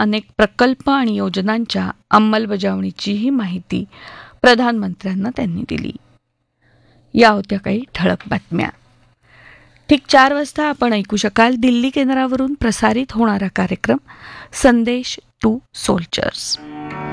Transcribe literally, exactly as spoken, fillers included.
अनेक प्रकल्प आणि योजनांच्या अंमलबजावणीचीही माहिती प्रधानमंत्र्यांना त्यांनी दिली. या होत्या काही ठळक बातम्या. ठीक चार वाजता आपण ऐकू शकाल दिल्ली केंद्रावरून प्रसारित होणारा कार्यक्रम संदेश टू सोल्जर्स.